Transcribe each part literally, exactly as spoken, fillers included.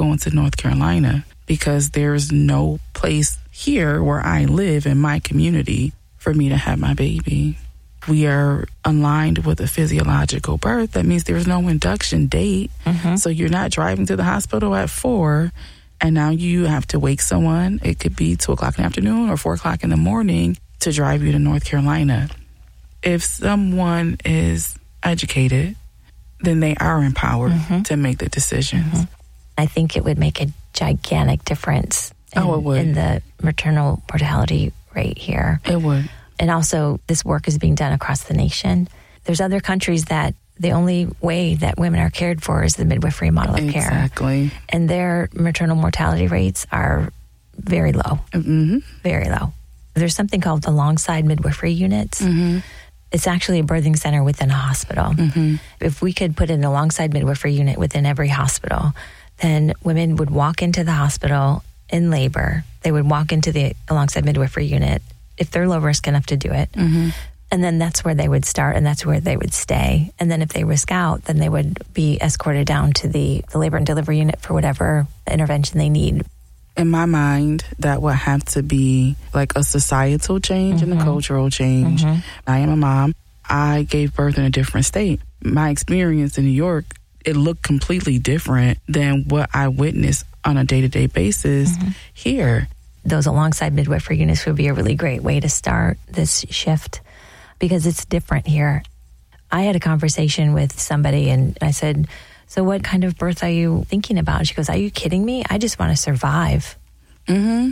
going to North Carolina because there's no place here where I live in my community for me to have my baby. We are aligned with a physiological birth. That means there's no induction date. Mm-hmm. So you're not driving to the hospital at four, and now you have to wake someone. It could be two o'clock in the afternoon or four o'clock in the morning to drive you to North Carolina. If someone is educated, then they are empowered mm-hmm. to make the decisions. Mm-hmm. I think it would make a gigantic difference in, oh, it would. in the maternal mortality rate here. It would. And also, this work is being done across the nation. There's other countries that the only way that women are cared for is the midwifery model of exactly. care. Exactly. And their maternal mortality rates are very low. Mm-hmm. Very low. There's something called alongside midwifery units. Mm-hmm. It's actually a birthing center within a hospital. Mm-hmm. If we could put an alongside midwifery unit within every hospital, then women would walk into the hospital in labor. They would walk into the alongside midwifery unit if they're low risk enough to do it. Mm-hmm. And then that's where they would start and that's where they would stay. And then if they risk out, then they would be escorted down to the, the labor and delivery unit for whatever intervention they need. In my mind, that would have to be like a societal change mm-hmm. and a cultural change. Mm-hmm. I am a mom. I gave birth in a different state. My experience in New York, it looked completely different than what I witnessed on a day-to-day basis mm-hmm. here. Those alongside midwifery units would be a really great way to start this shift because it's different here. I had a conversation with somebody and I said, so what kind of birth are you thinking about? And she goes, are you kidding me? I just want to survive. Mm-hmm.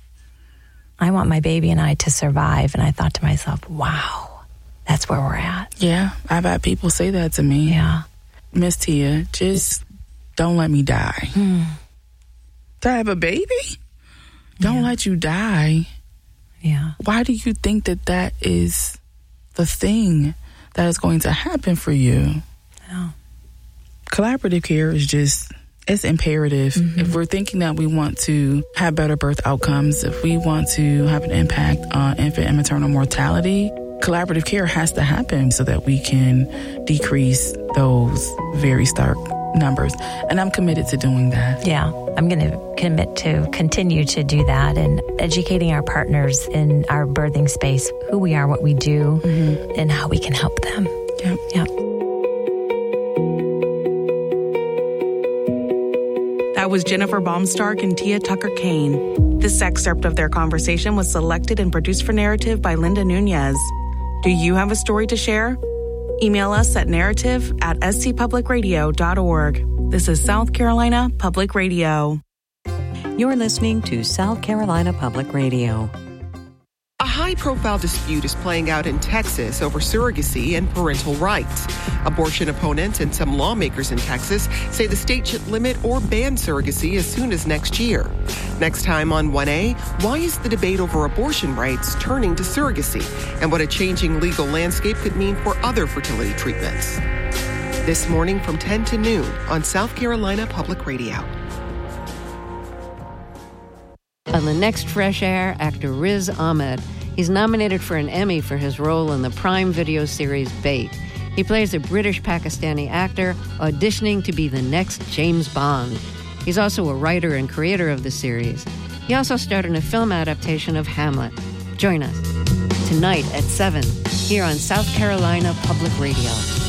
I want my baby and I to survive. And I thought to myself, wow, that's where we're at. Yeah, I've had people say that to me. Yeah. Miss Tia, just don't let me die. Mm. To have a baby? Don't yeah. let you die. Yeah. Why do you think that that is the thing that is going to happen for you? Yeah. Collaborative care is just, it's imperative. Mm-hmm. If we're thinking that we want to have better birth outcomes, if we want to have an impact on infant and maternal mortality, collaborative care has to happen so that we can decrease those very stark numbers. And I'm committed to doing that. Yeah, I'm going to commit to continue to do that and educating our partners in our birthing space, who we are, what we do, mm-hmm. and how we can help them. Yep. Yep. That was Jennifer Baumstark and Tia Tucker-Kane. This excerpt of their conversation was selected and produced for Narrative by Linda Nunez. Do you have a story to share? Email us at narrative at s c public radio dot org. This is South Carolina Public Radio. You're listening to South Carolina Public Radio. A high-profile dispute is playing out in Texas over surrogacy and parental rights. Abortion opponents and some lawmakers in Texas say the state should limit or ban surrogacy as soon as next year. Next time on one A, why is the debate over abortion rights turning to surrogacy, and what a changing legal landscape could mean for other fertility treatments? This morning from ten to noon on South Carolina Public Radio. On the next Fresh Air, actor Riz Ahmed. He's nominated for an Emmy for his role in the Prime Video series Bait. He plays a British-Pakistani actor auditioning to be the next James Bond. He's also a writer and creator of the series. He also starred in a film adaptation of Hamlet. Join us tonight at seven here on South Carolina Public Radio.